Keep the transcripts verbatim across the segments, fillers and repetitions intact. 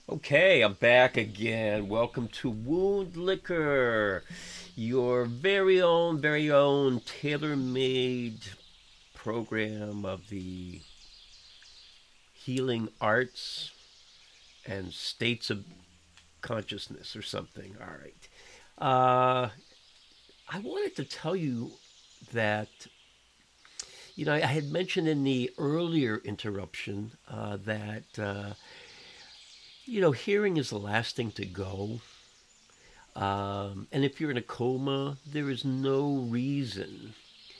Okay, I'm back again. Welcome to Wound Liquor, your very own, very own tailor made program of the healing arts and states of consciousness or something. All right. Uh, I wanted to tell you that, you know, I had mentioned in the earlier interruption uh, that, uh, you know, hearing is the last thing to go. Um, and if you're in a coma, there is no reason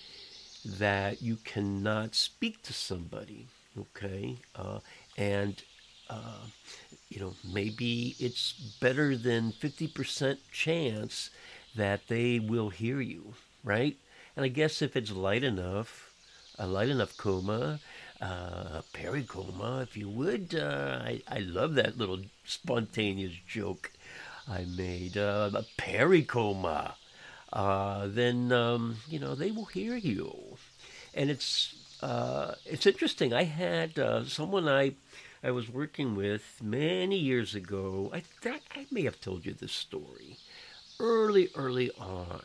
that you cannot speak to somebody, okay? Uh, and, uh, you know, maybe it's better than fifty percent chance that they will hear you, right? And I guess if it's light enough, a light enough coma, uh, a pericoma, if you would, uh, I, I love that little spontaneous joke I made, uh, a pericoma, uh, then um, you know they will hear you, and it's uh, it's interesting. I had uh, someone I I was working with many years ago. I thought I may have told you this story early, early on.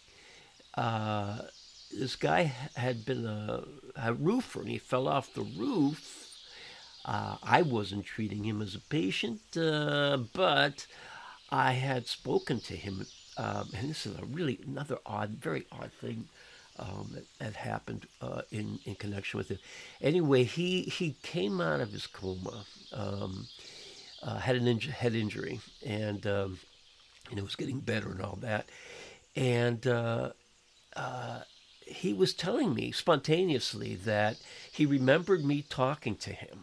Uh, this guy had been a, a roofer, and he fell off the roof. Uh, I wasn't treating him as a patient, uh, but I had spoken to him, um, and this is a really another odd, very odd thing um, that, that happened uh, in in connection with it. Anyway, he he came out of his coma, um, uh, had an inj- head injury, and um, you know was getting better and all that, and. Uh, uh, he was telling me spontaneously that he remembered me talking to him,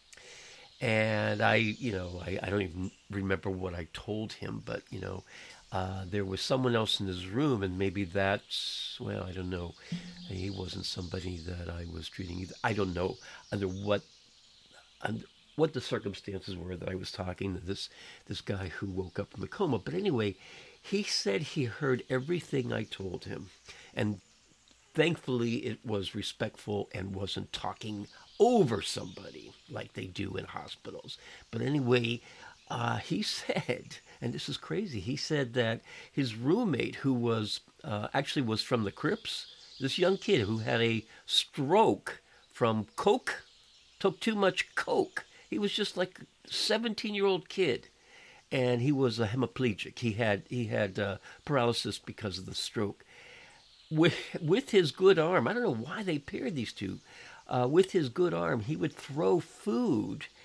and I, you know, I, I don't even remember what I told him, but you know, uh, there was someone else in his room, and maybe that's well, I don't know. He wasn't somebody that I was treating either. I don't know under what under what the circumstances were that I was talking to this this guy who woke up from a coma. But anyway, he said he heard everything I told him, and thankfully it was respectful and wasn't talking over somebody like they do in hospitals. But anyway, uh, he said, and this is crazy, he said that his roommate, who was uh, actually was from the Crips, this young kid who had a stroke from coke, took too much coke. He was just like a seventeen year old kid, and he was a hemiplegic. He had he had uh, paralysis because of the stroke. With with his good arm, I don't know why they paired these two. Uh, with his good arm, he would throw food